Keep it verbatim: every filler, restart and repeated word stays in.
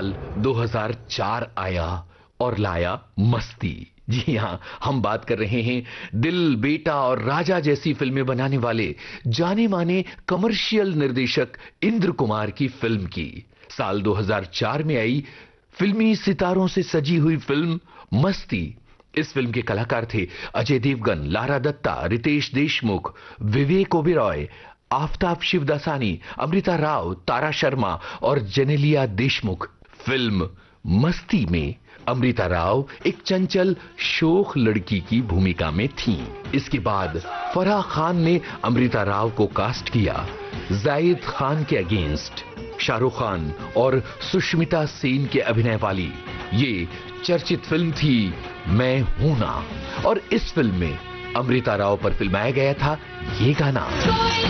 साल दो हज़ार चार आया और लाया मस्ती। जी हां, हम बात कर रहे हैं दिल, बेटा और राजा जैसी फिल्में बनाने वाले जाने माने कमर्शियल निर्देशक इंद्र कुमार की फिल्म की। साल दो हज़ार चार में आई फिल्मी सितारों से सजी हुई फिल्म मस्ती। इस फिल्म के कलाकार थे अजय देवगन, लारा दत्ता, रितेश देशमुख, विवेक ओबेरॉय, आफताब शिवदासानी, अमृता राव, तारा शर्मा और जेनेलिया देशमुख। फिल्म मस्ती में अमृता राव एक चंचल शोख लड़की की भूमिका में थीं। इसके बाद फराह खान ने अमृता राव को कास्ट किया जाहिद खान के अगेंस्ट। शाहरुख खान और सुष्मिता सेन के अभिनय वाली ये चर्चित फिल्म थी मैं हूं ना, और इस फिल्म में अमृता राव पर फिल्माया गया था ये गाना।